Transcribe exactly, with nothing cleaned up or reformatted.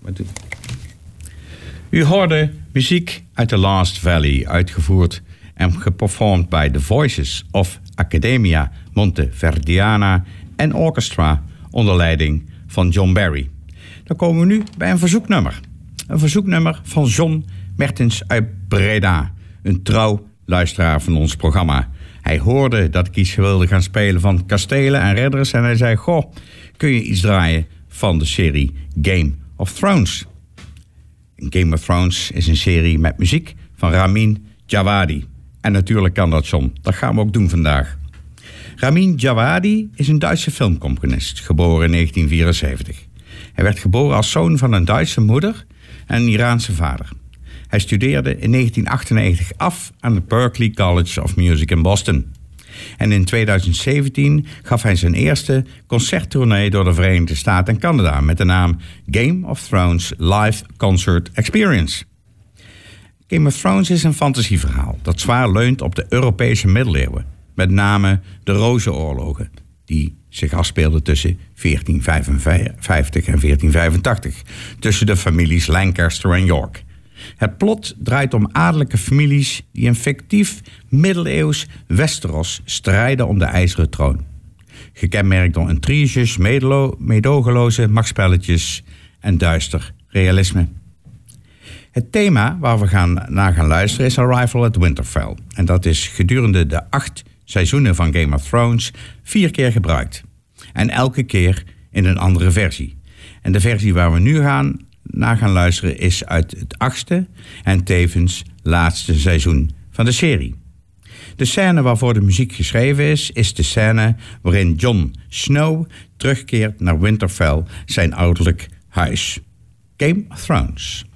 U hoorde muziek uit The Last Valley, uitgevoerd en geperformed bij The Voices of Accademia Monteverdiana en Orchestra onder leiding van John Barry. Dan komen we nu bij een verzoeknummer. Een verzoeknummer van John Mertens uit Breda, een trouw luisteraar van ons programma. Hij hoorde dat ik iets wilde gaan spelen van kastelen en ridders en hij zei, goh, kun je iets draaien van de serie Game of Thrones? Game of Thrones is een serie met muziek van Ramin Djawadi. En natuurlijk kan dat, John. Dat gaan we ook doen vandaag. Ramin Djawadi is een Duitse filmcomponist, geboren in negentien vierenzeventig. Hij werd geboren als zoon van een Duitse moeder en een Iraanse vader. Hij studeerde in negentien achtennegentig af aan het Berklee College of Music in Boston. En in tweeduizend zeventien gaf hij zijn eerste concerttournee door de Verenigde Staten en Canada met de naam Game of Thrones Live Concert Experience. Game of Thrones is een fantasieverhaal dat zwaar leunt op de Europese middeleeuwen, met name de Rozenoorlogen, die zich afspeelden tussen veertien vijfenvijftig en veertien vijfentachtig, tussen de families Lancaster en York. Het plot draait om adellijke families die in fictief middeleeuws Westeros strijden om de ijzeren troon. Gekenmerkt door intriges, medelo- meedogenloze machtspelletjes en duister realisme. Het thema waar we gaan, naar gaan luisteren is Arrival at Winterfell. En dat is gedurende de acht seizoenen van Game of Thrones vier keer gebruikt. En elke keer in een andere versie. En de versie waar we nu gaan naar gaan luisteren is uit het achtste en tevens laatste seizoen van de serie. De scène waarvoor de muziek geschreven is, is de scène waarin Jon Snow terugkeert naar Winterfell, zijn ouderlijk huis. Game of Thrones.